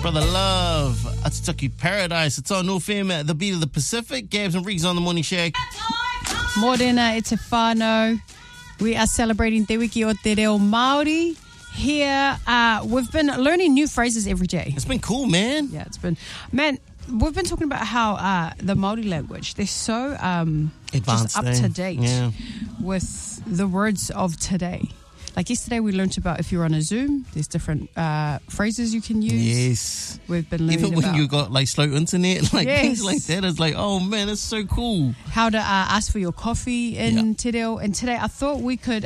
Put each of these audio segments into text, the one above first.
Brother Love, Atutaki Paradise. It's on FM, the beat of the Pacific. Gabs and Riggs on the Morning Shake. Morena, it's Efano. We are celebrating Te Wiki o Te Reo Māori. Here, we've been learning new phrases every day. It's been cool, man. Yeah, it's been... Man, we've been talking about how the Māori language, they're so Advanced, just up to date with the words of today. Like yesterday, we learnt about if you're on a Zoom, there's different phrases you can use. Yes. We've been learning even when about you got like slow internet, like Yes. things like that. It's like, oh man, it's so cool. how to ask for your coffee in Te Reo. And today, I thought we could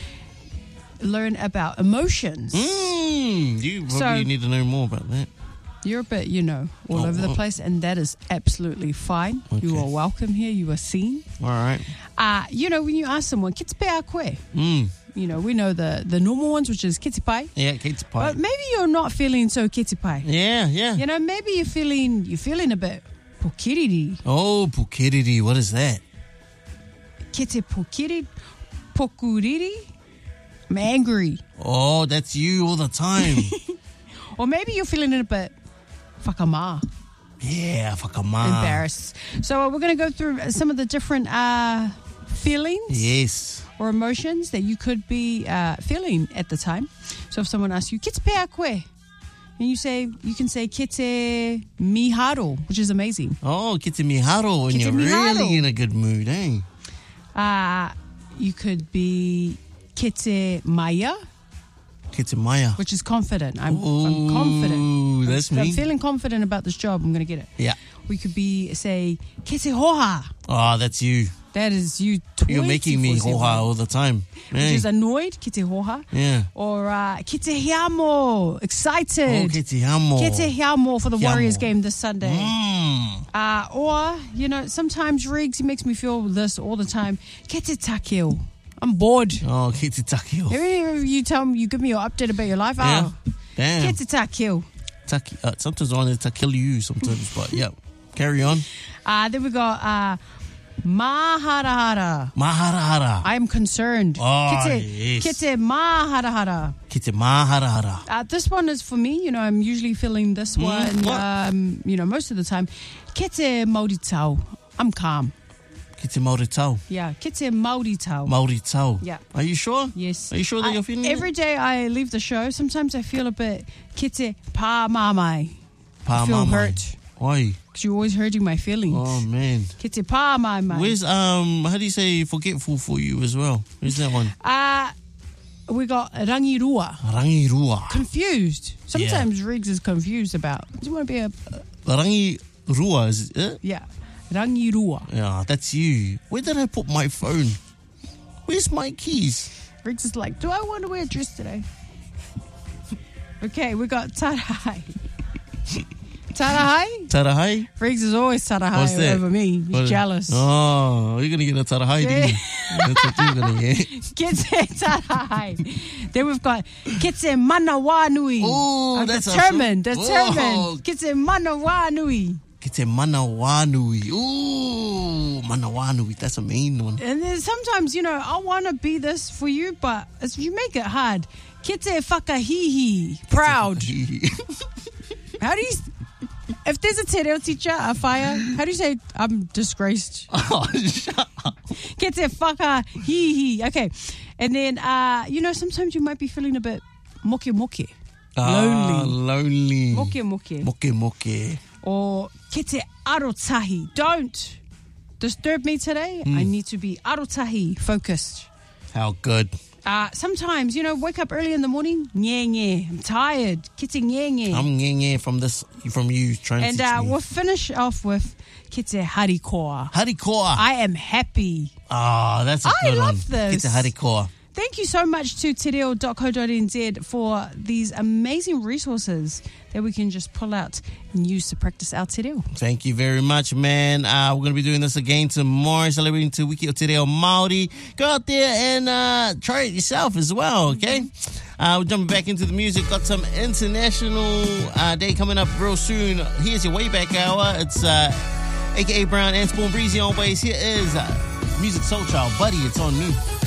learn about emotions. You probably need to know more about that. You're a bit, all over the place, and that is absolutely fine. Okay. You are welcome here. You are seen. All right. When you ask someone, "Ki te pe a koe?" We know the normal ones, which is "Ki te pai." Yeah, ki te pai. But maybe you're not feeling so ki te pai. Yeah. Maybe you're feeling a bit pokiriri. Oh, pukiriri. What is that? Ki te pokuriri. I'm angry. Oh, that's you all the time. Or maybe you're feeling a bit whakamā. Yeah, whakama. Embarrassed. So we're going to go through some of the different feelings Yes. or emotions that you could be feeling at the time. So if someone asks you, "Ki te pe a koe?" and you can say "Ki te miharo," which is amazing. Oh, ki te miharo when Ki te you're miharo. really in a good mood, eh? You could be "Ki te maia," Ki te maya. which is confident. I'm confident. Ooh, that's me. I'm feeling confident about this job. I'm going to get it. Yeah. We could be say "Ki te hoha." Oh, that's you. That is you. You're making me 24/7. hoha all the time. Which Eh? is annoyed, ki te hoha. Yeah. Or ki te hiamo, Oh, excited. ki te hamo. Ki te hiamo for the Hiamo. Warriors game this Sunday. Mm. Or, sometimes Riggs, he makes me feel this all the time. Ki te takeo. I'm bored. Oh, ki te takeo. Every you give me your update about your life. Yeah. Oh, Damn. ki te takeo. Sometimes I want to kill you sometimes, but yeah. Carry on. Then we got maharahara. Maharahara. I am concerned. Oh, Ki yes. te maharahara. Ki te maharahara. This one is for me. I'm usually feeling this one. what? Most of the time. Ki te Māori tau. I'm calm. Ki te Māori tau. Yeah, ki te Māori tau. Māori tau. Yeah. Are you sure? Yes. Are you sure that you're feeling every day I leave the show, sometimes I feel a bit ki te pāmamai. I feel hurt. Why? Because you're always hurting my feelings. Oh, man. Ki te pāmamai. Where's, how do you say forgetful for you as well? Where's that one? We got rangirua. Rangirua. Confused. Sometimes Riggs is confused about, do you want to be a... Rangirua, is it? Yeah. Rangirua. Yeah, that's you. Where did I put my phone? Where's my keys? Riggs is like, do I want to wear a dress today? Okay, we got tarahai. Tarahai? Tarahai? Riggs is always What's tarahai that? over me. He's jealous. Oh, you're going to get a tarahai, didn't you? That's what you're going to get. Ki te tarahai. Then we've got ki te mana wānui. Oh, I'm that's determined. awesome. Oh. Ki te mana wānui. Ki te mana wānui. Ooh, mana wānui. That's a mean one. And then sometimes, I want to be this for you, but you make it hard. Ki te whakahihi. Proud. How do you... If there's a te reo teacher, a fire, how do you say I'm disgraced? Oh, shut up. Ki te whakahihi. Okay. And then, sometimes you might be feeling a bit moke. Lonely. Moke. Or ki te arotahi. Don't disturb me today. I need to be arotahi, focused. How good. Sometimes, wake up early in the morning, nye. I'm tired. Ki te nye. I'm ngenge from you trying to teach me. We'll finish off with ki te harikoa. Harikoa. I am happy. That's a good one. I love this. Ki te harikoa. Thank you so much to tereo.co.nz for these amazing resources that we can just pull out and use to practice our te reo. Thank you very much, man. We're going to be doing this again tomorrow, celebrating Te Wiki o Te Reo Māori. Go out there and try it yourself as well, okay? We're jumping back into the music. Got some International Day coming up real soon. Here's your Wayback Hour. It's a.k.a. Brown and Spoon Breezy on bass. Here is Music Soul Child. Buddy, it's on me.